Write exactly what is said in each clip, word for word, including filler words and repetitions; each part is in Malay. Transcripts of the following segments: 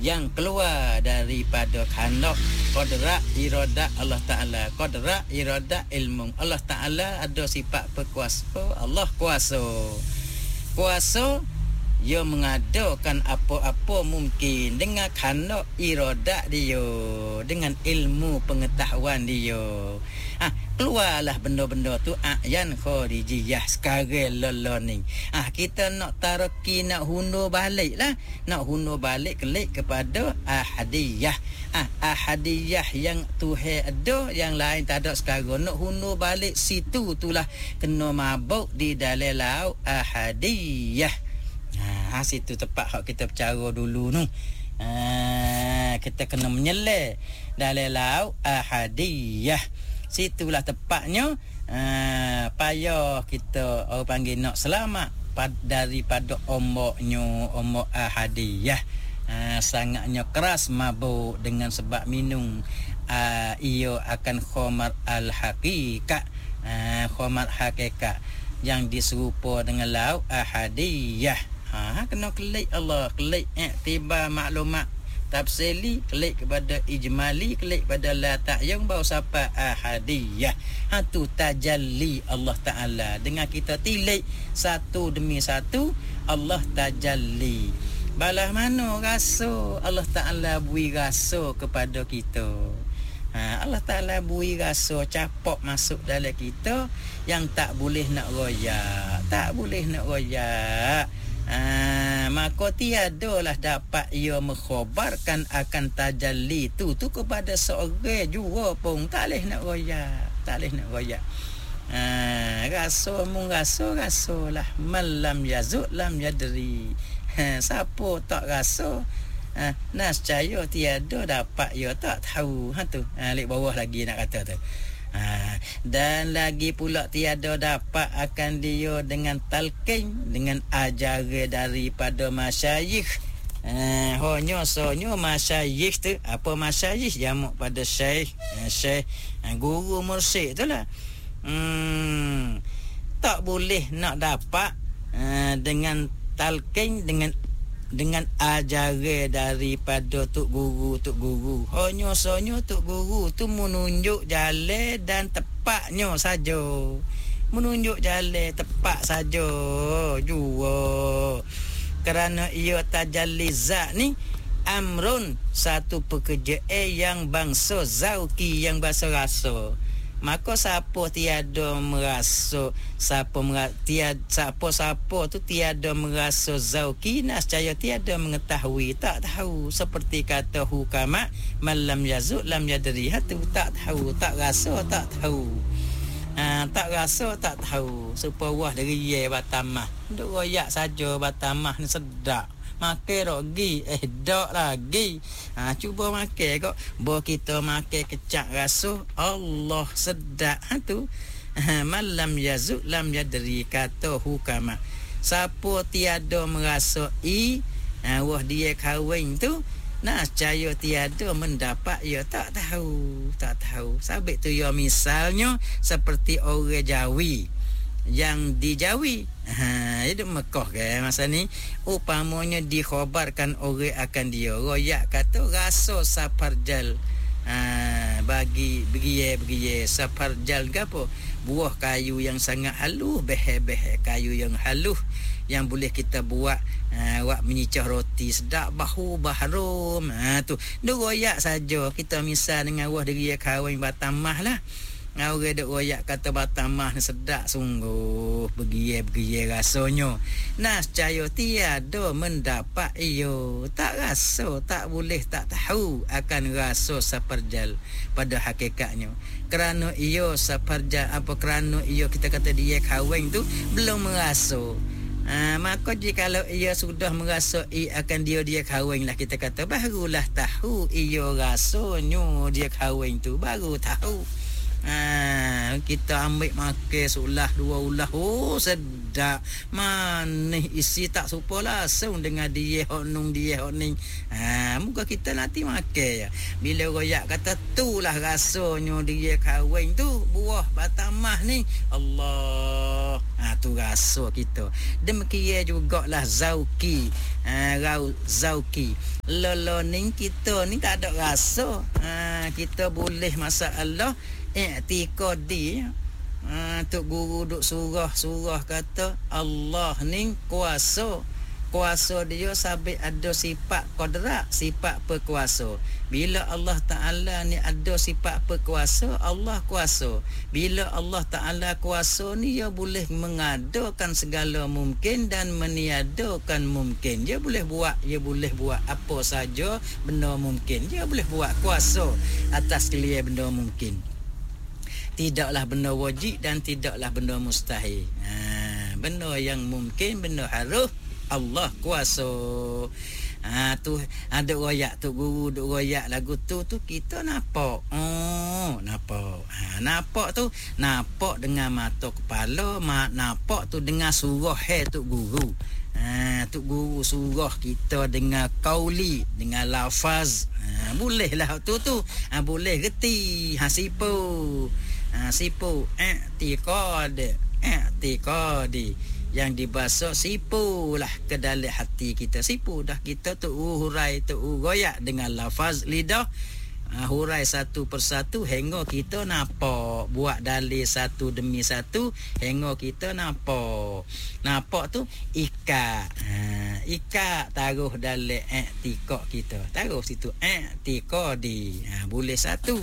yang keluar daripada khandaq qadra iradah Allah Ta'ala. Qadra iradah ilmu Allah Ta'ala, ada sifat berkuasa. Allah kuasa. Kuasa ia mengadakan apa-apa mungkin dengan khandaq iradah dia, dengan ilmu pengetahuan dia. Ah, keluarlah benda-benda tu ayan kharijiyah sekarang lolo ni. Ah, kita nak taraki, nak hundur balik lah, nak hundur balik kelik kepada ahadiyah. Ah, ahadiyah yang Tuhan ada, yang lain tak ada sekarang. Nak hundur balik situ tulah kena mabuk di dalam laut ahadiyah. Ha, situ tepat hak kita bercara dulu tu. Ha, kita kena menyelah dalam laut ahadiyah. Situlah tepatnya. Ha, payah kita orang panggil nak selamat pad, daripada ombaknya, ombak ahadiyah. Ha, sangatnya keras mabuk dengan sebab minum. Ha, ia akan khamar al-haqiqat. Ha, khamar hakikat yang diserupa dengan laut ahadiyah. Ha, kena klik Allah, klik iktibar maklumat tafsili, klik kepada ijmali, klik kepada la ta'yun bau sapa ahadiyah. Ha, tu tajalli Allah Ta'ala. Dengan kita tilik satu demi satu, Allah tajalli. Balah mana rasa Allah Ta'ala beri rasa kepada kita. Ha, Allah Ta'ala beri rasa capok masuk dalam kita yang tak boleh nak royak, tak boleh nak royak. Ha, maka tiadalah dapat ia mengkhabarkan akan tajalli tu tu kepada seorang jua pun, tak boleh nak royak, tak boleh nak royak. Ha, rasa mung rasa rasalah, malam yazuk lam yadri. Ha, siapa tak rasa, ha, nascaya tiada dapat ia tak tahu. Ha tu, ha, lek bawah lagi nak kata tu. Ha, dan lagi pula tiada dapat akan dia dengan talqin, dengan ajaran daripada masyayikh. Ha, hanya sonyo masyayikh tu, apa masyayikh jamak pada syekh, ha, syekh, ha, guru mursyid tu lah. Hmm, tak boleh nak dapat ha, dengan talqin, dengan dengan ajaran daripada tok guru, tok guru. Hanya sonyo tok guru tu menunjuk jalan dan tepatnya saja. Menunjuk jalan tepat saja jua. Kerana ia tajalli zat ni amrun, satu pekerjaan yang bangsa zauki, yang bahasa rasa. Maka siapa tiada merasa, siapa merasa, tiada, siapa-siapa tu tiada merasa zauki, nascaya tiada mengetahui, tak tahu. Seperti kata hukama, malam yazuk lam yadri. Hatu tak tahu, tak rasa, tak tahu. Ha, tak rasa, tak tahu. Supaya wah dari ye batamah. Duk royak saja batamah ni sedap. Makan rogi, eh dak lagi. Ha, cuba makan kok. Bo kita makan kecak rasa, Allah sedap. Ha tu. Ha, malam yazuk lam yadri, kata hukama. Siapa tiada merasa i, ha, wah dia kahwin tu, nah caya tiada mendapat, ia tak tahu, tak tahu. Sabit tu ya misalnya seperti orang Jawi yang di Jawi, ha, itu Mekah kan masa ni, upamanya dikhabarkan orang akan dia royak kata rasa saparjal, ha, bagi begiye-begiye saparjal gapo, buah kayu yang sangat halus, behe-behe kayu yang halus yang boleh kita buat, ha, buat menyicah roti sedap, bahu baharum. Ha tu, dia royak saja. Kita misal dengan wah dia kahwin batamah lah. Orang duk royak kata batamah ni sedap sungguh, begiye-begiye rasanya. Nascaya tiada mendapat iyo, tak rasa, tak boleh, tak tahu akan rasa saparjal pada hakikatnya. Kerana iyo saparjal, apa kerana iyo kita kata dia kahwin tu belum merasa. Ha, maka jika kalau ia sudah merasai akan dia dia kahwin lah, kita kata barulah tahu ia rasanya dia kahwin tu, baru tahu. Ha, kita ambil makan sulah dua ulah. Oh sedap. Manis isi tak serupa langsung dengan dia hok nung dia hok ning. Ha, muka kita nanti makan ya. Bila royak kata tu lah rasanya dia kahwin tu buah batamah ni. Allah. Ha, tu rasa kita. Demikian jugalah zauki. Ha, rau zauki. Lolo ning kita ni tak ada rasa. Ha, kita boleh masalah i'tiqadi. Ha, tok guru duk surah-surah kata Allah ni kuasa. Kuasa dia sampai ada sifat qadrat, sifat berkuasa. Bila Allah Ta'ala ni ada sifat berkuasa, Allah kuasa. Bila Allah Ta'ala kuasa ni, dia boleh mengadakan segala mungkin dan meniadakan mungkin. Dia boleh buat, dia boleh buat apa saja benda mungkin. Dia boleh buat kuasa atas sekalian benda mungkin. Tidaklah benda wajib dan tidaklah benda mustahil. Ha, benda yang mungkin, benda harus Allah kuasa. Ha, tu ada royak tu guru duk royak lagu tu tu kita nampak. Oh, nampak. Ha, nampak tu nampak dengan mata kepala, mak nampak tu dengan surah hai tu guru. Ha, tu guru surah kita dengan qauli, dengan lafaz. Ha, bolehlah tu tu. Ha, boleh reti. Ha, sipu. Ha, sipu i'tiqad. I'tiqadi. Yang dibasuh sipulah ke dalam hati kita. Sipu dah kita tu hurai tu goyak dengan lafaz lidah. Uh, hurai satu persatu hingga kita nampak. Buat dalil satu demi satu hingga kita nampak. Nampak tu ikat. Uh, ikat taruh dalam i'tiqad kita. Taruh situ i'tiqadi. Uh, boleh satu.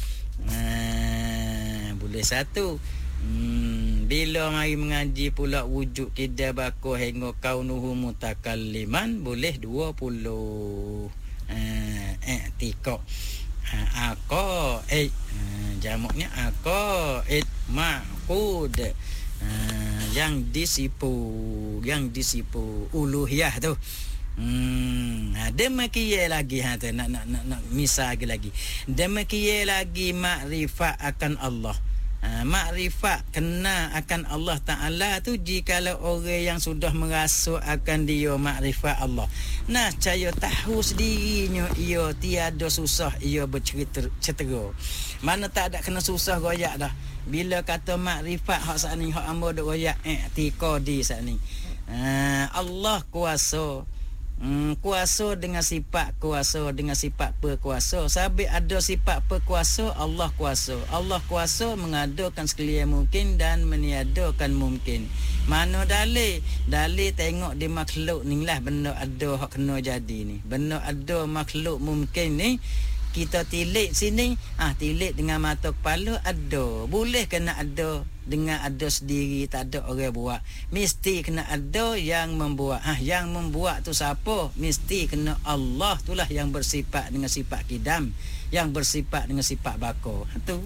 Uh, boleh satu. Hmm, bila mari mengaji pula wujud kida bako hingga kaunuhu mutakalliman boleh dua puluh. Eh i'tiqad. Ha aqa eh jamaknya aqa it ma'qud. Uh, yang disipu, yang disipu uluhiyah tu. Hmm, ada makiye lagi ha tu nak nak nak, nak misal lagi. Demikian lagi makrifat akan Allah. Ha, makrifat kena akan Allah Ta'ala tu jikalau orang yang sudah merasa akan dia makrifat Allah. Nah, caya tahu sendirinya ia tiada susah ia bercerita cetera. Mana tak ada kena susah royak dah. Bila kata makrifat hak saat ni hak hamba duk royak i'tiqadi saat ni. Ha, Allah kuasa. Hmm, kuasa dengan sifat kuasa dengan sifat berkuasa. Sabit ada sifat berkuasa, Allah kuasa. Allah kuasa mengadakan sekalian mungkin dan meniadakan mungkin. Mana dalil? Dalil tengok di makhluk ni lah benda ada hak kena jadi ni. Benda ada makhluk mungkin ni kita tilik sini, ah tilik dengan mata kepala ada. Boleh kena ada dengan ada sendiri, tak ada orang buat. Mesti kena ada yang membuat. Ah yang membuat tu siapa? Mesti kena Allah, itulah yang bersifat dengan sifat kidam, yang bersifat dengan sifat bako. Tu.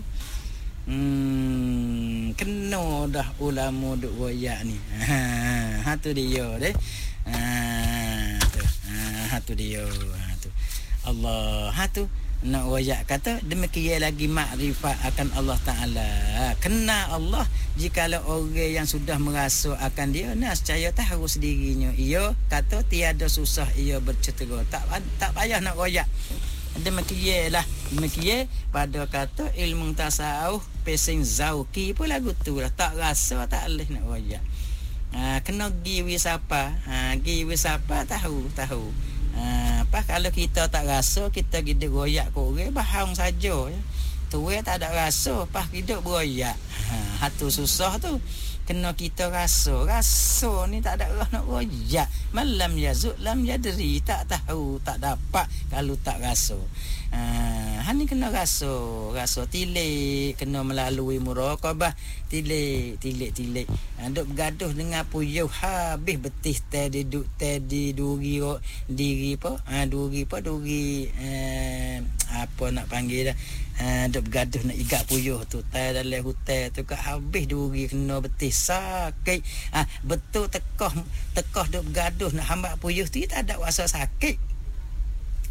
Hmm, kena dah ulama duk royak ni. Ha, ha tu dia deh. Ha tu. Ha tu dia. Ha tu. Allah, ha tu. Nak royak kata demikian lagi makrifat akan Allah Ta'ala. Kena Allah jikalau orang yang sudah merasa akan dia nah secaya tahu sendirinya. Ia kata tiada susah ia bercetera. Tak tak payah nak royak. Demikian lah. Demikian pada kata ilmu tasawuf pesing zauki pun lagu tu lah. Tak rasa tak boleh nak royak. Ha, kena giwi siapa? Ha, giwi siapa tahu tahu. Ha, apa kalau kita tak rasa kita hidup royak ke orang bahang saja ya. Tu tak ada rasa pas hidup royak. Ha, hatu susah tu. Kena kita rasa. Rasa ni tak ada orang nak royak. Malam yazuk lam yadri, tak tahu, tak dapat kalau tak rasa. Ha, ni kena rasa, rasa tilik, kena melalui muraqabah, tilik, tilik, tilik. Ha, duk bergaduh dengan puyuh habis betih tadi duk tadi duri diri apa? Ha, duri apa? Duri eh, apa nak panggil dah. Ha, duk bergaduh nak ikat puyuh tu tai dalam hutan tu kat habis duri kena betih sakit. Ha, betul tekah tekah duk bergaduh nak hambak puyuh tu tak ada rasa sakit.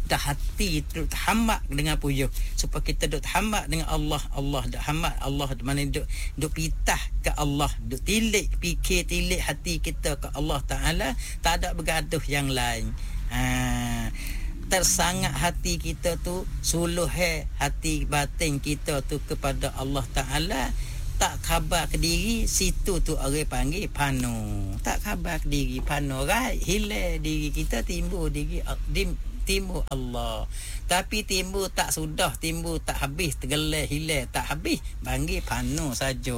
kita hati duk tahamak dengan puyuh, supaya kita duk tahamak dengan Allah. Allah duk hamak Allah, mana duk duk pitah ke Allah, duk tilik fikir tilik hati kita ke Allah Taala, tak ada bergaduh yang lain. Ha, tersangat hati kita tu, suluh hati batin kita tu kepada Allah Taala, tak khabar ke diri, situ tu orang panggil pano. Tak khabar ke diri, pano, right? Hilang diri kita, timbul diri dim, timbul Allah. Tapi timbul tak sudah, timbul tak habis, tergelar hilang tak habis, panggil pano saja.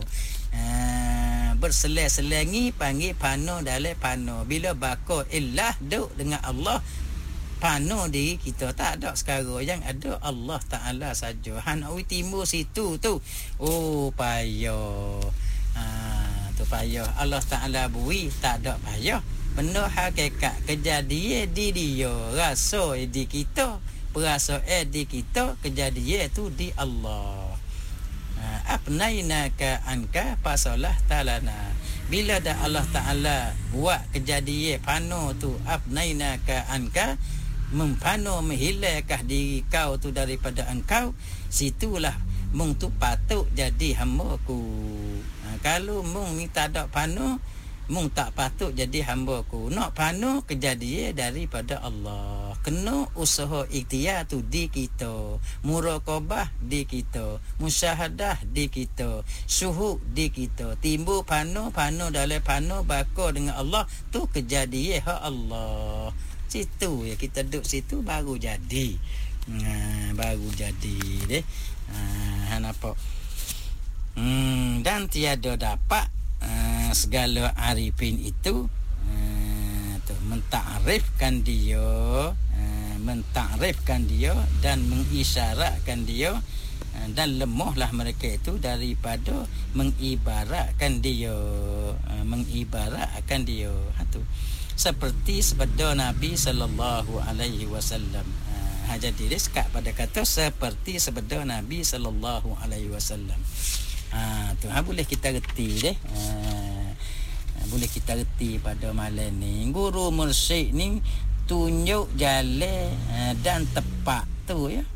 Ha, berselai-selangi panggil pano dalam pano. Bila bako illah duk dengan Allah, pano diri kita tak ada sekarang, yang ada Allah Taala saja. Han oi timbul situ tu. Oh payah. Ha, tu payah. Allah Taala bui tak ada payah. Benda hakikat kejadian di dia, rasa di kita, perasaan di kita, kejadian tu di Allah. Ha, apnainaka anka pasalah talana. Bila dah Allah Taala buat kejadian pano tu, apnainaka anka, mempano menghilangkah diri kau tu daripada engkau, situlah mung tu patut jadi hamba-Ku. Ha, kalau mung ni tak ada pano, mung tak patut jadi hamba-Ku. Nak pano kejadian daripada Allah. Kena usaha ikhtiar tu di kita, muraqabah di kita, musyahadah di kita, syuhud di kita. Timbul pano, pano dalam pano baka dengan Allah tu kejadian hak Allah. Situ ya, kita duduk situ baru jadi. Ha, baru jadi deh. Ha, nampak. Hmm, dan tiada dapat uh, segala arifin itu uh, tu mentakrifkan dia, uh, mentakrifkan dia dan mengisyaratkan dia, uh, dan lemahlah mereka itu daripada mengibaratkan dia, uh, mengibaratkan dia. Ha, tu seperti sabda Nabi sallallahu alaihi wasallam. Ha, jadi dia sekat pada kata seperti sabda Nabi sallallahu alaihi wasallam. Ha, tu ha, boleh kita reti deh. Ha, boleh kita reti pada malam ni. Guru mursyid ni tunjuk jalan ha, dan tepat tu ya.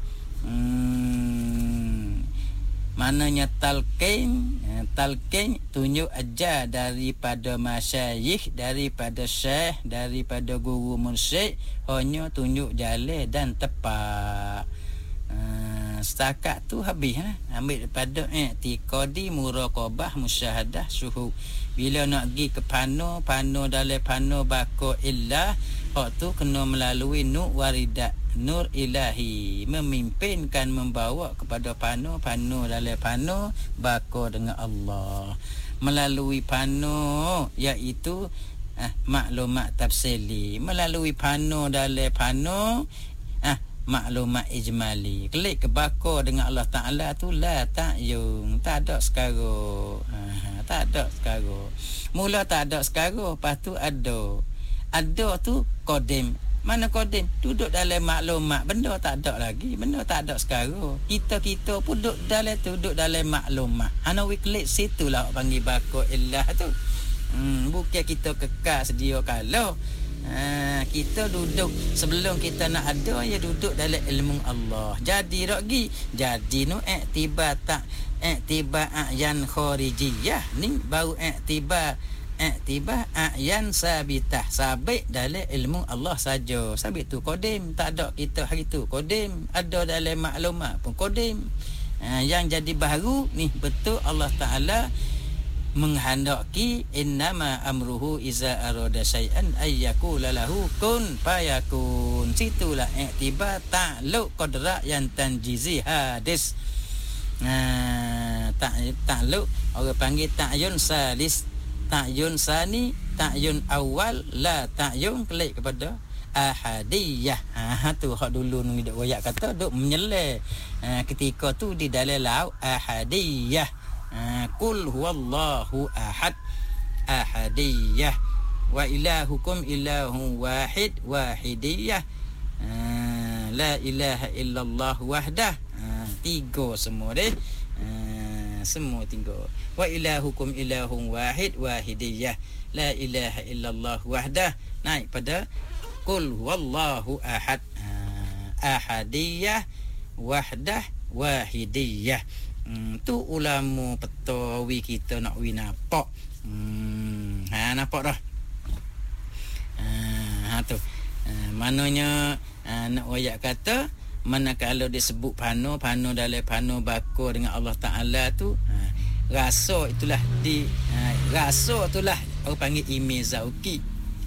Hmm, mananya talqin, talqin tunjuk ajar daripada masyayikh, daripada syekh, daripada guru mursyid, hanya tunjuk jalan dan tepat. Uh, setakat tu habis ha? Ambil daripada i'tiqadi, muraqabah, musyahadah, syuhud. Bila nak pergi ke pano, pano dalam pano bako illah, hak tu kena melalui nur waridat, nur ilahi, memimpinkan, membawa kepada pano, pano dalam pano bako dengan Allah. Melalui pano iaitu ah, maklumat tafsili, melalui pano dalam pano ah, maklumat ijmali. Klik ke bako dengan Allah Ta'ala tu la ta'yung, tak ada sekarang. Ha, tak ada sekarang. Mula tak ada sekarang, lepas tu ada. Ada tu kodim. Mana kodim? Duduk dalam maklumat. Benda tak ada lagi. Benda tak ada sekarang. Kita-kita pun duduk dalam tu, duduk dalam maklumat. Hana we klik situ lah panggil bako illah tu. Hmm, bukan kita kekal sedia kalau. Ha, kita duduk sebelum kita nak ada, ya duduk dalam ilmu Allah. Jadi lagi jadi no iktibar tak iktibar ayan kharijiyah ni baru iktibar iktibar ayan sabitah, sabit dalam ilmu Allah saja. Sabit tu kodim, tak ada kita hari tu kodim, ada dalam maklumat pun kodim. Ha, yang jadi baru ni betul Allah Taala menghendaki, innama amruhu iza arada syai'an ayyakula lahu kun fayakun. Situlah iktibar ta'luq qadra yang tanjizi hadis. Nah, tak ta'luq orang panggil ta'yun salis, ta'yun sani, ta'yun awal, la ta'yun klik kepada ahadiyah. Ha, tu hak dulu ni dak royak kata duk menyelai. Ha, ketika tu di dalam laut ahadiyah. Qul huwallahu ahad, ahadiyah, wa ilahukum ilahun wahid, wahidiyah, la ilaha illallah wahdah. Tiga semua deh. Semua tiga. Wa ilahukum ilahun wahid, wahidiyah, la ilaha illallah wahdah. Naik pada qul huwallahu ahad. ahadiyah, wahdah, wahidiyah. Hmm, tu ulama petawi kita nak wi nampak. Hmm, ha nampak dah. Ha, ha tu. Ha, maknanya ha, nak ayat kata manakala disebut pano pano dalam pano bakor dengan Allah Taala tu, ha, rasa itulah di ha, rasa itulah orang panggil ime zauki.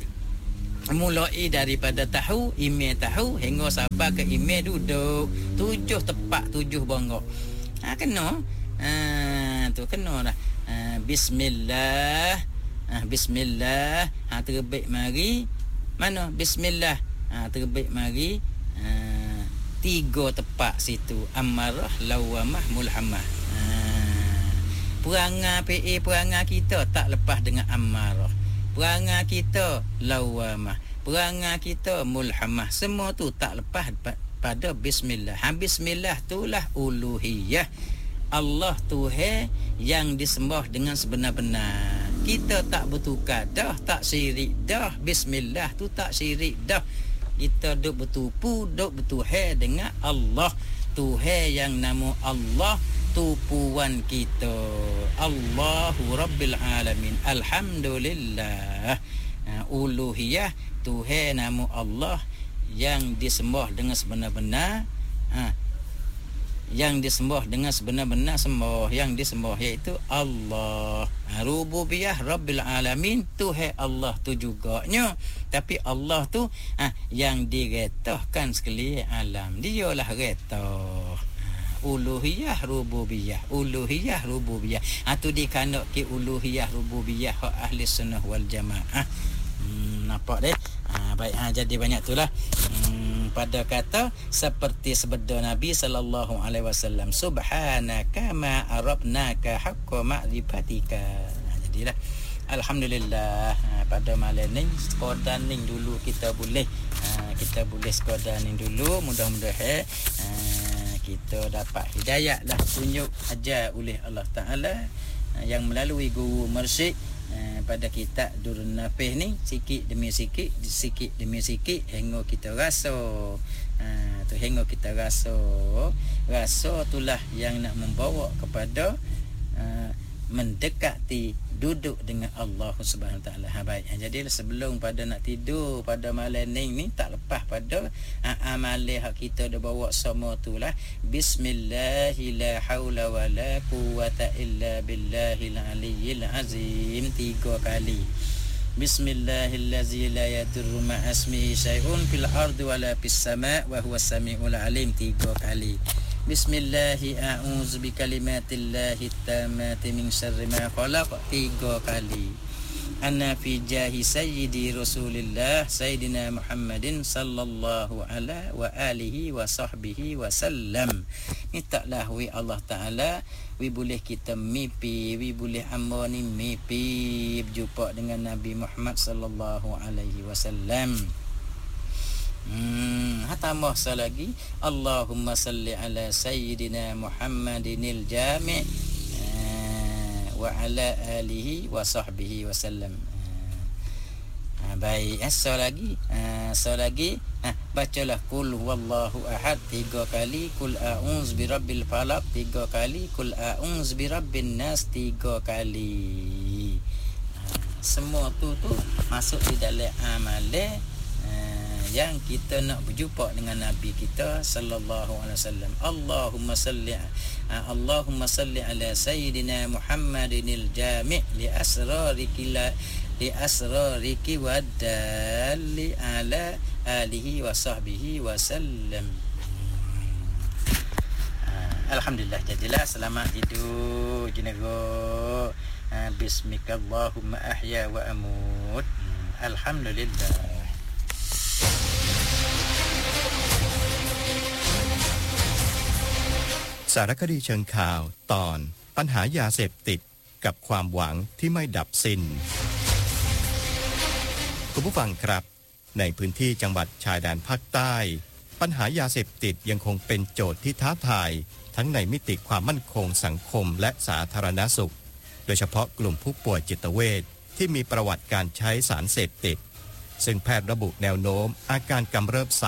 Mulai daripada tahu, ime tahu hingga sampai ke ime duduk. Tujuh tepat, tujuh bongok. Ha kena. Ha tu kena dah. Ha, bismillah. Ha, bismillah. Ha terbit mari. Mana bismillah? Ha terbit mari. Ha, tiga tepat situ. Amarah, lawamah, mulhamah. Ha, perangai P A perangai kita tak lepas dengan amarah. Perangai kita lawamah. Perangai kita mulhamah. Semua tu tak lepas pada bismillah. Ha, bismillah itulah uluhiyah. Allah Tuhan yang disembah dengan sebenar-benar. Kita tak bertukar dah, tak syirik dah. Bismillah tu tak syirik dah. Kita duk bertupu, duk bertuhan dengan Allah. Tuhan yang nama Allah, tupuan kita. Allahu Rabbil Alamin. Alhamdulillah. Ha, uluhiyah Tuhan nama Allah yang disembah dengan sebenar-benar. Ha, yang disembah dengan sebenar-benar sembah, yang disembah iaitu Allah. Ha, rububiyah Rabbil Alamin, Tuhan Allah tu juganya. Tapi Allah tu ha, yang diretahkan sekalian alam. Dialah retah. Ha, uluhiyah rububiyah, uluhiyah rububiyah. Ha, tu dikandok ke uluhiyah rububiyah hak ahli sunnah wal jamaah. Hmm, nampak deh. Ha, baik, ha, jadi banyak itulah. Hmm, pada kata seperti sabda Nabi sallallahu alaihi wasallam, subhanaka ma arabnaka haqqa ma'rifatika. Ha, jadilah alhamdulillah. Ha, pada malam ni sekadar ni dulu kita boleh ha, kita boleh sekadar ni dulu. Mudah-mudahan ha, kita dapat hidayah lah, tunjuk ajar oleh Allah Taala ha, yang melalui guru mursyid Uh, pada kitab Durun Nafih ni, sikit demi sikit, sikit demi sikit hingga kita rasa. Uh, tu hingga kita rasa, rasa itulah yang nak membawa kepada uh, mendekati duduk dengan Allah Subhanahu Taala. Ha, baik. Jadi sebelum pada nak tidur pada malam ni ni tak lepas pada ha, amalan hak kita dah bawa semua tulah. Bismillahi la haula wala quwata illa billahil aliyyil azim tiga kali. Bismillahillazi la yadurru ma'asmihi syai'un fil ardi wala fis sama' wa huwas samiul alim tiga kali. Bismillahi a'udzu bikalimatillahi tammati min syarri ma khalaq tiga kali. Ana fi jahi sayyidi Rasulillah Sayyidina Muhammadin sallallahu ala wa alihi wa sahbihi wa sallam. Ni taklah wi Allah Ta'ala, wi boleh kita mimpi, wi boleh hamba ni mimpi berjumpa dengan Nabi Muhammad sallallahu alaihi wasallam. Hmm, tambah selagi Allahumma salli ala sayyidina Muhammadinil jami' uh, wa ala alihi wa sahbihi wasallam. Uh, baik, asal lagi uh, asal lagi uh, bacalah kul wallahu ahad tiga kali, kul a'udzu birabbil falaq tiga kali, kul a'udzu birabbin nas tiga kali. Uh, semua tu tu masuk di dalam amalan yang kita nak berjumpa dengan Nabi kita sallallahu alaihi wasallam. Allahumma salli Allahumma salli ala sayyidina Muhammadinil jami' li asrariki la li asrariki wa dalli ala alihi wa sahbihi wa sallam. Alhamdulillah, jadilah selamat tidur jenera. Bismikallahumma ahya wa amut. Alhamdulillah. สารคดีเชิงข่าวตอนปัญหายาเสพติดกับความหวังที่ไม่ดับสิ้นคุณผู้ฟังครับในพื้นที่จังหวัดชายแดนภาคใต้ปัญหายาเสพติดยังคงเป็นโจทย์ที่ท้าทายทั้งในมิติความมั่นคงสังคมและสาธารณสุขโดยเฉพาะกลุ่มผู้ป่วยจิตเวชที่มีประวัติการใช้สารเสพติดซึ่งแพทย์ระบุแนวโน้มอาการกำเริบซ้ำ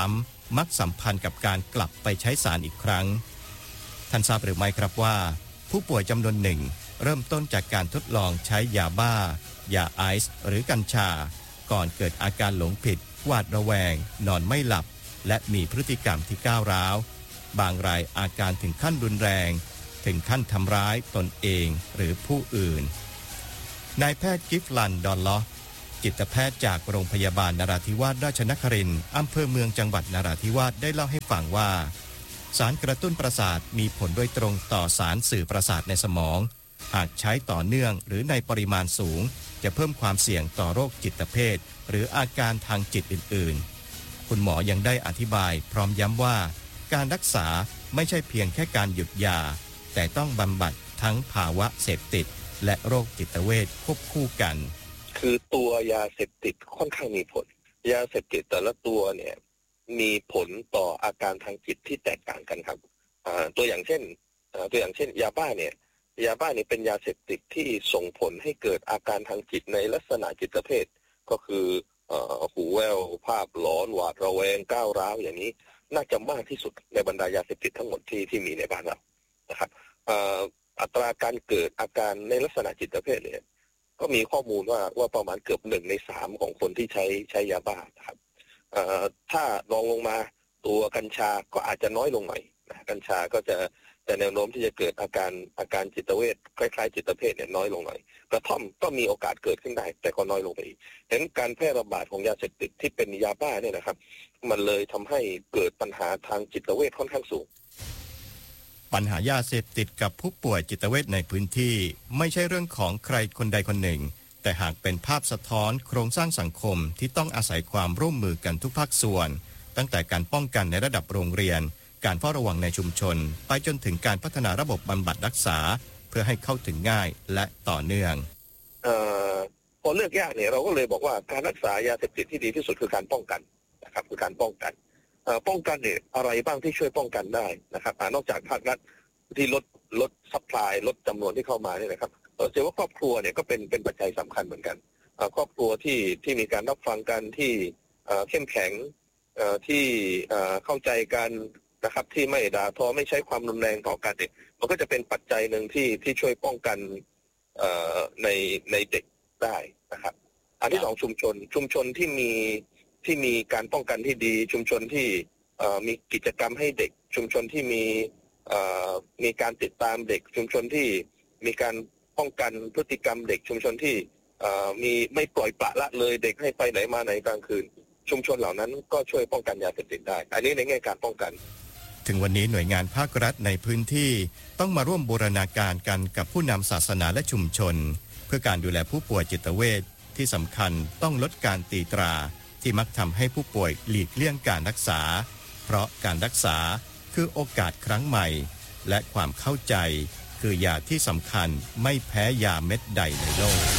มักสัมพันธ์กับการกลับไปใช้สารอีกครั้งท่านทราบหรือไม่ครับว่าผู้ป่วยจำนวนหนึ่งเริ่มต้นจากการทดลองใช้ยาบ้ายาไอซ์หรือกัญชาก่อนเกิดอาการหลงผิดหวาดระแวงนอนไม่หลับและมีพฤติกรรมที่ก้าวร้าวบางรายอาการถึงขั้นรุนแรงถึงขั้นทำร้ายตนเองหรือผู้อื่นนายแพทย์กิฟลันดอนลอจิตแพทย์จากโรงพยาบาลนราธิวาสราชนครินทร์อำเภอเมืองจังหวัดนราธิวาสได้เล่าให้ฟังว่าสารกระตุ้นประสาทมีผลโดยตรงต่อสารสื่อประสาทในสมองหากใช้ต่อเนื่องหรือในปริมาณสูงจะเพิ่มความเสี่ยงต่อโรคจิตเภทหรืออาการทางจิตอื่นๆคุณหมอยังได้อธิบายพร้อมย้ำว่าการรักษาไม่ใช่เพียงแค่การหยุดยาแต่ต้องบำบัดทั้งภาวะเสพติดและโรคจิตเวชควบคู่กันคือตัวยาเสพติดค่อนข้างมีผลยาเสพติดแต่ละตัวเนี่ยมีผลต่ออาการทางจิตที่แตกต่างกันครับตัวอย่างเช่นตัวอย่างเช่นยาบ้าเนี่ยยาบ้านี่เป็นยาเสพติดที่ส่งผลให้เกิดอาการทางจิตในลักษณะจิตเภทก็คือหูแว่วภาพหลอนหวาดระแวงก้าวร้าวอย่างนี้น่าจะมากที่สุดในบรรดายาเสพติดทั้งหมดที่ที่มีในบ้านเรานะครับอัตราการเกิดอาการในลักษณะจิตเภทเนี่ยก็มีข้อมูลว่าว่าประมาณเกือบหนึ่งในสามของคนที่ใช้ใช้ยาบ้านะครับถ้ารองลงมาตัวกัญชาก็อาจจะน้อยลงหน่อยนะกัญชาก็จะแต่แนวโน้มที่จะเกิดอาการอาการจิตเวชคล้ายๆจิตเภทเนี่ยน้อยลงหน่อยกระท่อมก็มีโอกาสเกิดขึ้นได้แต่ก็น้อยลงไปอีกฉะนั้นการแพร่ระบาดของยาเสพติดที่เป็นยาบ้าเนี่ยนะครับมันเลยทำให้เกิดปัญหาทางจิตเวชค่อนข้างสูงปัญหายาเสพติดกับผู้ป่วยจิตเวชในพื้นที่ไม่ใช่เรื่องของใครคนใดคนหนึ่งแต่หากเป็นภาพสะท้อนโครงสร้างสังคมที่ต้องอาศัยความร่วมมือกันทุกภาคส่วนตั้งแต่การป้องกันในระดับโรงเรียนการเฝ้าระวังในชุมชนไปจนถึงการพัฒนาระบบบำบัดรักษาเพื่อให้เข้าถึงง่ายและต่อเนื่องเอ่อพอเลือกยากเนี่ยเราก็เลยบอกว่าการรักษายาเสพติดที่ดีที่สุดคือการป้องกันนะครับคือการป้องกันเอ่อป้องกันเนี่ยอะไรบ้างที่ช่วยป้องกันได้นะครับนอกจากภาครัฐที่ลดลดซัพพลายลดจำนวนที่เข้ามาเนี่ยนะครับเออเชื่อว่าครอบครัวเนี่ยก็เป็นเป็นปัจจัยสำคัญเหมือนกันเอ่อครอบครัวที่ที่มีการรับฟังกันที่เอ่อเข้มแข็งเอ่อที่เอ่อเข้าใจกันนะครับที่ไม่ด่าทอไม่ใช้ความรุนแรงต่อกันเนี่ยมันก็จะเป็นปัจจัยหนึ่งที่ที่ช่วยป้องกันเอ่อในในเด็กได้นะครับอันที่สองชุมชนชุมชนที่มีที่มีการป้องกันที่ดีชุมชนที่เอ่อมีกิจกรรมให้เด็กชุมชนที่มีเอ่อมีการติดตามเด็กชุมชนที่มีการป้องกันพฤติกรรมเด็กชุมชนที่เอ่อมีไม่ปล่อยปละละเลยเด็กให้ไปไหนมาไหนกลางคืนชุมชนเหล่านั้นก็ช่วยป้องกันยาเสพติดได้อันนี้ในแง่การป้องกันถึงวันนี้หน่วยงานภาครัฐในพื้นที่ต้องมาร่วมบูรณาการกันกับผู้นำศาสนาและชุมชนเพื่อการดูแลผู้ป่วยจิตเวชที่สำคัญต้องลดการตีตราที่มักทำให้ผู้ป่วยหลีกเลี่ยงการรักษาเพราะการรักษาคือโอกาสครั้งใหม่และความเข้าใจคือยาที่สำคัญไม่แพ้ยาเม็ดใดในโลก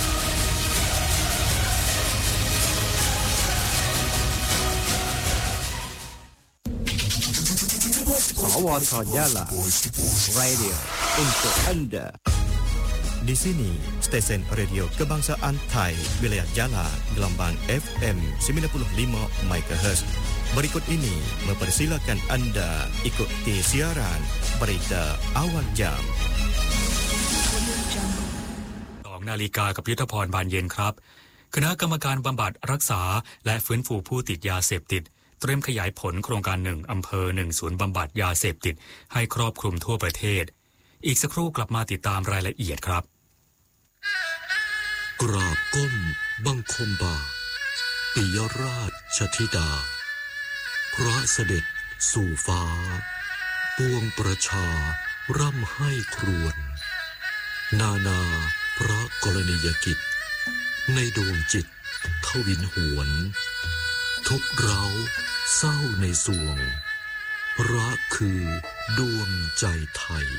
Sawat Yala Radio untuk Anda. Di sini stesen radio kebangsaan Thai wilayah Jala gelombang F M sembilan puluh lima megahertz. Berikut ini mempersilakan Anda ikuti siaran berita awal jam. สองนาฬิกากับยุทธพรบานเย็นครับคณะกรรมการบำบัดรักษาและฟื้นฟูผู้ติดยาเสพติดเตรียมขยายผลโครงการหนึ่งอำเภอหนึ่งศูนย์บำบัดยาเสพติดให้ครอบคลุมทั่วประเทศอีกสักครู่กลับมาติดตามรายละเอียดครับกราบก้มบังคมบาปิยราชธิดาพระเสด็จสู่ฟ้าปวงประชาร่ำให้ครวญนานาพระกรณียกิจในดวงจิตทวินหวนทุกเร้าเศร้าในสวงรักคือดวงใจไทย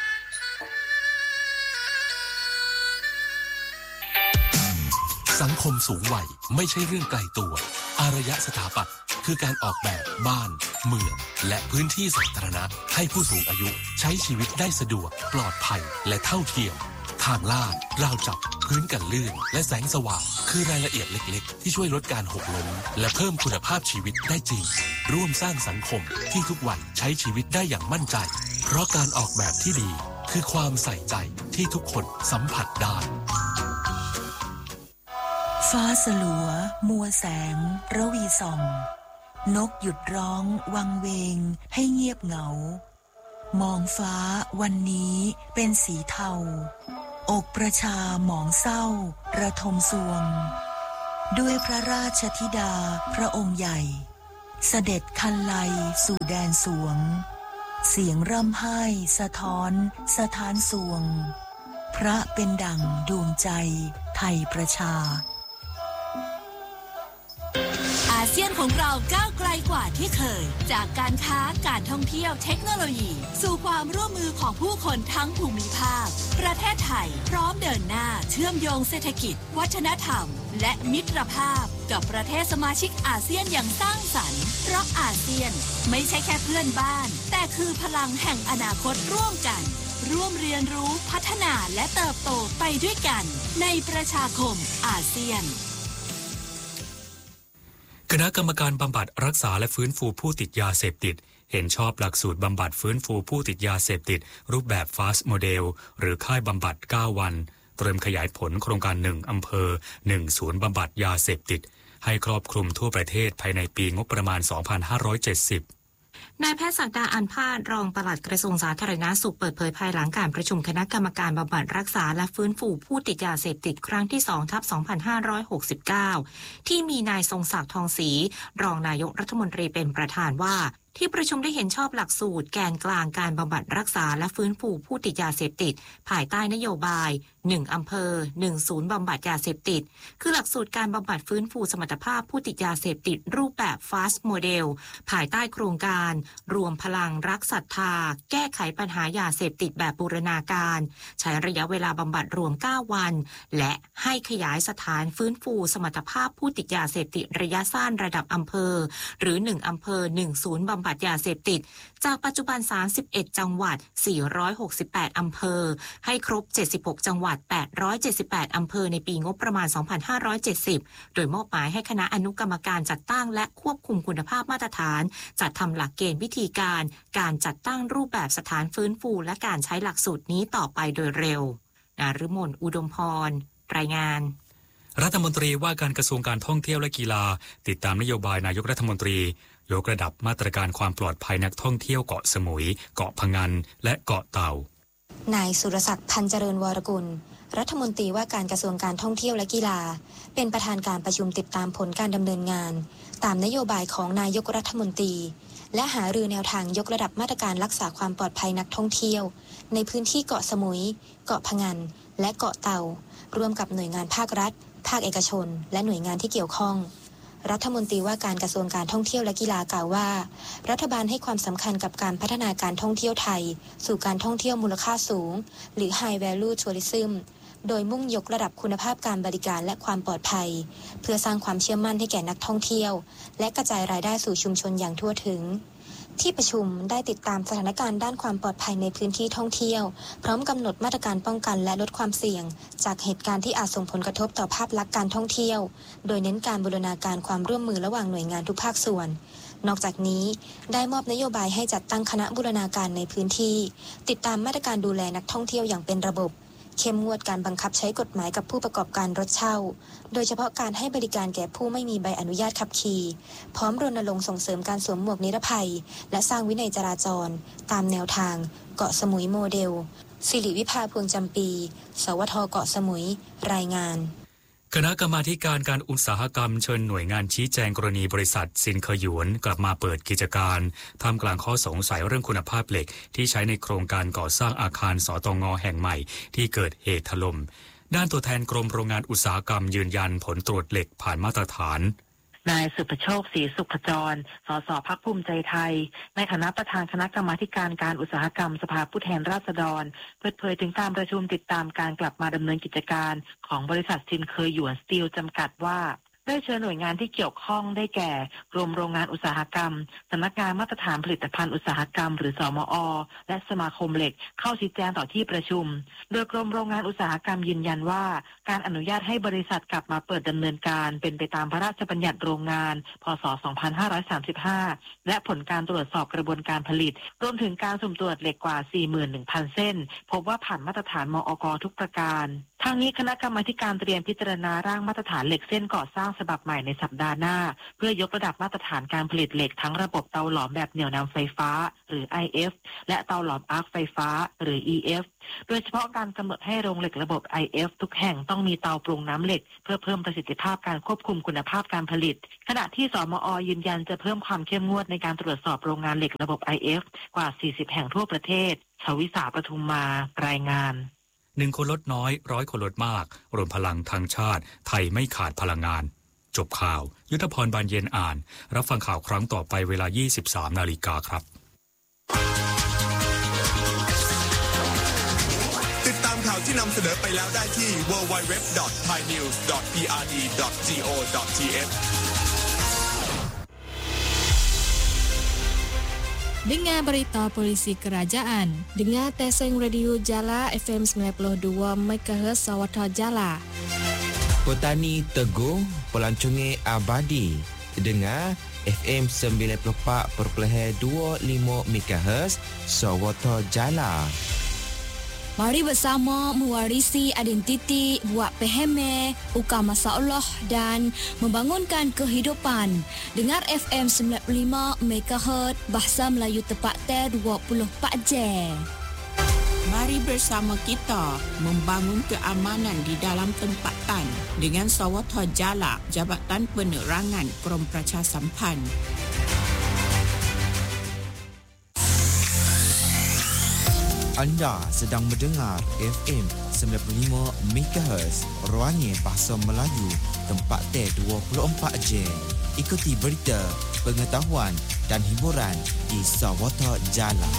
สังคมสูงวัยไม่ใช่เรื่องไกลตัวอารยสถาปัตย์คือการออกแบบบ้านเมืองและพื้นที่สาธารณะให้ผู้สูงอายุใช้ชีวิตได้สะดวกปลอดภัยและเท่าเทียมทางลาดราวจับพื้นกันลื่นและแสงสว่างคือรายละเอียดเล็กๆที่ช่วยลดการหกล้มและเพิ่มคุณภาพชีวิตได้จริงร่วมสร้างสังคมที่ทุกวันใช้ชีวิตได้อย่างมั่นใจเพราะการออกแบบที่ดีคือความใส่ใจที่ทุกคนสัมผัสได้ฟ้าสลัวมัวแสงระวีส่องนกหยุดร้องวังเวงให้เงียบเหงามองฟ้าวันนี้เป็นสีเทาอกประชาหมองเศร้าระทมสวงด้วยพระราชธิดาพระองค์ใหญ่เสด็จคันไลสู่แดนสวงเสียงร่ำไห้สะท้อนสถานสวงพระเป็นดั่งดวงใจไทยประชาอาเซียนของเราก้าวไกลกว่าที่เคยจากการค้าการท่องเที่ยวเทคโนโลยีสู่ความร่วมมือของผู้คนทั้งภูมิภาคประเทศไทยพร้อมเดินหน้าเชื่อมโยงเศรษฐกิจวัฒนธรรมและมิตรภาพกับประเทศสมาชิกอาเซียนอย่างสร้างสรรค์เพราะอาเซียนไม่ใช่แค่เพื่อนบ้านแต่คือพลังแห่งอนาคตร่วมกันร่วมเรียนรู้พัฒนาและเติบโตไปด้วยกันในประชาคมอาเซียนคณะกรรมการบำบัดรักษาและฟื้นฟูผู้ติดยาเสพติดเห็นชอบหลักสูตรบำบัดฟื้นฟูผู้ติดยาเสพติดรูปแบบ Fast Model หรือค่ายบำบัดเก้าวันเตรียมขยายผลโครงการหนึ่งอำเภอหนึ่งศูนย์บำบัดยาเสพติดให้ครอบคลุมทั่วประเทศภายในปีงบประมาณ สองพันห้าร้อยเจ็ดสิบนายแพทย์ศักดาอันพาดรองปลัดกระทรวงสาธารณสุขเปิดเผยภายหลังการประชุมคณะกรรมการบำบัดรักษาและฟื้นฟูผู้ติดยาเสพติดครั้งที่ สองทับสองพันห้าร้อยหกสิบเก้า ที่มีนายทรงศักดิ์ทองศรีรองนายกรัฐมนตรีเป็นประธานว่าที่ประชุมได้เห็นชอบหลักสูตรแกนกลางการบำบัดรักษาและฟื้นฟูผู้ติดยาเสพติดภายใต้นโยบายหนึ่งอำเภอหนึ่งศูนย์บำบัดยาเสพติดคือหลักสูตรการบำบัดฟื้นฟูสมรรถภาพผู้ติดยาเสพติดรูปแบบ Fast Model ภายใต้โครงการรวมพลังรักศรัทธาแก้ไขปัญหายาเสพติดแบบบูรณาการใช้ระยะเวลาบำบัดรวมเก้าวันและให้ขยายสถานฟื้นฟูสมรรถภาพผู้ติดยาเสพติดระยะสั้นระดับอำเภอหรือหนึ่งอำเภอหนึ่งศูนย์บำบัดยาเสพติดจากปัจจุบันสามสิบเอ็ดจังหวัดสี่ร้อยหกสิบแปดอำเภอให้ครบเจ็ดสิบหกจังหวัดแปดร้อยเจ็ดสิบแปดอำเภอในปีงบประมาณ สองพันห้าร้อยเจ็ดสิบ โดยมอบหมายให้คณะอนุกรรมการจัดตั้งและควบคุมคุณภาพมาตรฐานจัดทำหลักเกณฑ์วิธีการการจัดตั้งรูปแบบสถานฟื้นฟูและการใช้หลักสูตรนี้ต่อไปโดยเร็วนฤมลอุดมพรรายงานรัฐมนตรีว่าการกระทรวงการท่องเที่ยวและกีฬาติดตามนโยบายนายกรัฐมนตรียกระดับมาตรการความปลอดภัยนักท่องเที่ยวเกาะสมุยเกาะพะงันและเกาะเต่านายสุรศักดิ์พันเจริญวรกุลรัฐมนตรีว่าการกระทรวงการท่องเที่ยวและกีฬาเป็นประธานการประชุมติดตามผลการดำเนินงานตามนโยบายของนายกรัฐมนตรีและหารือแนวทางยกระดับมาตรการรักษาความปลอดภัยนักท่องเที่ยวในพื้นที่เกาะสมุยเกาะพะงันและเกาะเต่าร่วมกับหน่วยงานภาครัฐภาคเอกชนและหน่วยงานที่เกี่ยวข้องรัฐมนตรีว่าการกระทรวงการท่องเที่ยวและกีฬากล่าวว่ารัฐบาลให้ความสำคัญกับการพัฒนาการท่องเที่ยวไทยสู่การท่องเที่ยวมูลค่าสูงหรือ High Value Tourism โดยมุ่งยกระดับคุณภาพการบริการและความปลอดภัยเพื่อสร้างความเชื่อมั่นให้แก่นักท่องเที่ยวและกระจายรายได้สู่ชุมชนอย่างทั่วถึงที่ประชุมได้ติดตามสถานการณ์ด้านความปลอดภัยในพื้นที่ท่องเที่ยวพร้อมกำหนดมาตรการป้องกันและลดความเสี่ยงจากเหตุการณ์ที่อาจส่งผลกระทบต่อภาพลักษณ์การท่องเที่ยวโดยเน้นการบูรณาการความร่วมมือระหว่างหน่วยงานทุกภาคส่วนนอกจากนี้ได้มอบนโยบายให้จัดตั้งคณะบูรณาการในพื้นที่ติดตามมาตรการดูแลนักท่องเที่ยวอย่างเป็นระบบเข้มงวดการบังคับใช้กฎหมายกับผู้ประกอบการรถเช่าโดยเฉพาะการให้บริการแก่ผู้ไม่มีใบอนุญาตขับขี่พร้อมรณรงค์ส่งเสริมการสวมหมวกนิรภัยและสร้างวินัยจราจรตามแนวทางเกาะสมุยโมเดลสิริวิภาพวงจำปีสวทเกาะสมุยรายงานคณะกรรมาธิการการอุตสาหกรรมเชิญหน่วยงานชี้แจงกรณีบริษัทซินเคยหยวนกลับมาเปิดกิจการท่ามกลางข้อสงสัยเรื่องคุณภาพเหล็กที่ใช้ในโครงการก่อสร้างอาคารสตง.แห่งใหม่ที่เกิดเหตุถล่มด้านตัวแทนกรมโรงงานอุตสาหกรรมยืนยันผลตรวจเหล็กผ่านมาตรฐานนายสุภโชคศรีสุขจรสสพรรคภูมิใจไทยในฐานะประธานคณะกรรมาธิการการอุตสาหกรรมสภาผู้แทนราษฎรเปิดเผยถึงการประชุมติดตามการกลับมาดำเนินกิจการของบริษัทซินเคยหยวนสตีลจำกัดว่าได้เชิญหน่วยงานที่เกี่ยวข้องได้แก่กรมโรงงานอุตสาหกรรมสำนักงานมาตรฐานผลิตภัณฑ์อุตสาหกรรมหรือสมอ.และสมาคมเหล็กเข้าชี้แจงต่อที่ประชุมโดยกรมโรงงานอุตสาหกรรมยืนยันว่าการอนุญาตให้บริษัทกลับมาเปิดดำเนินการเป็นไปตามพระราชบัญญัติโรงงานพ.ศ. สองพันห้าร้อยสามสิบห้าและผลการตรวจสอบกระบวนการผลิตรวมถึงการสุ่มตรวจเหล็กกว่า สี่หมื่นหนึ่งพัน เส้นพบว่าผ่านมาตรฐานมอก.ทุกประการทางนี้คณะกรรมาธิการเตรียมพิจารณาร่างมาตรฐานเหล็กเส้นก่อสร้างฉบับใหม่ในสัปดาห์หน้าเพื่อยกระดับมาตรฐานการผลิตเหล็กทั้งระบบเตาหลอมแบบเหนี่ยวนำไฟฟ้าหรือ ไอ เอฟ และเตาหลอมอาร์คไฟฟ้าหรือ อี เอฟ โดยเฉพาะการกำหนดให้โรงเหล็กระบบ ไอ เอฟ ทุกแห่งต้องมีเตาปรุงน้ำเหล็กเพื่อเพิ่มประสิทธิภาพการควบคุมคุณภาพการผลิตขณะที่สมอ.ยืนยันจะเพิ่มความเข้มงวดในการตรวจสอบโรงงานเหล็กระบบ ไอ เอฟ กว่า สี่สิบ แห่งทั่วประเทศชวิสาปทุมมารายงานหนึ่งคนลดน้อยร้อยคนลดมากรวมพลังทางชาติไทยไม่ขาดพลังงานจบข่าวยุทธพรบานเย็นอ่านรับฟังข่าวครั้งต่อไปเวลา ยี่สิบสามนาฬิกาครับติดตามข่าวที่นำเสนอไปแล้วได้ที่ ดับเบิลยู ดับเบิลยู ดับเบิลยู ดอท ไทยนิวส์ ดอท พี อาร์ ดี ดอท โก ดอท ที เอช Dengar berita polisi kerajaan. Dengar Teseng Radio Jala F M sembilan puluh dua megahertz Sawata Jala. Petani Teguh, pelancongan abadi. Dengar F M sembilan puluh empat perpuluhan dua lima megahertz Sawata Jala. Mari bersama mewarisi identiti, buat peheme, ukar masalah dan membangunkan kehidupan. Dengar F M sembilan puluh lima megahertz Bahasa Melayu Tepatnya dua puluh empat jam. Mari bersama kita membangun keamanan di dalam tempatan dengan Sawata Jala, Jabatan Penerangan Krom Praca Sampan. Anda sedang mendengar F M sembilan puluh lima megahertz Ruangnya Bahasa Melayu Tempat T dua puluh empat jam. Ikuti berita, pengetahuan dan hiburan di Sawata Jala.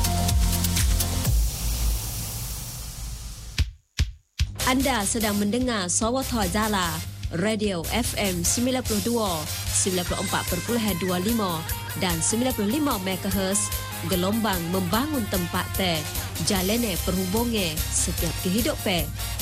Anda sedang mendengar Sawata Jala Radio F M sembilan puluh dua, sembilan puluh empat perpuluhan dua lima dan sembilan puluh lima megahertz Gelombang membangun tempat teh, jalannya perhubungan setiap kehidupan.